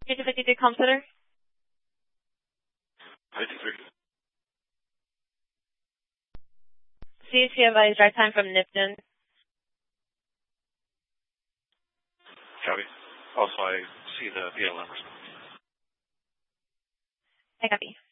5253 Calm Center. 53. CHP advised drive time from Nipton. Copy. Also, I see the VL numbers. I copy.